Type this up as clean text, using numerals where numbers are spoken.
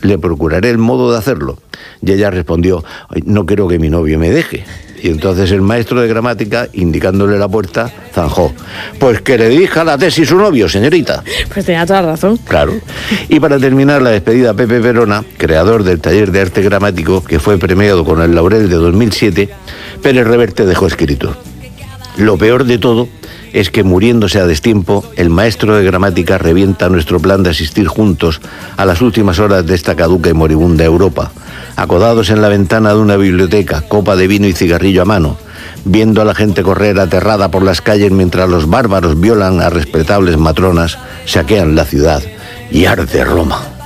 le procuraré el modo de hacerlo. Y ella respondió: no quiero que mi novio me deje. Y entonces el maestro de gramática, indicándole la puerta, zanjó: pues que le dirija la tesis su novio, señorita. Pues tenía toda razón. Claro. Y para terminar la despedida, Pepe Verona, creador del taller de arte gramático, que fue premiado con el Laurel de 2007, Pérez Reverte dejó escrito: lo peor de todo es que, muriéndose a destiempo, el maestro de gramática revienta nuestro plan de asistir juntos a las últimas horas de esta caduca y moribunda Europa, acodados en la ventana de una biblioteca, copa de vino y cigarrillo a mano, viendo a la gente correr aterrada por las calles mientras los bárbaros violan a respetables matronas, saquean la ciudad y arde Roma.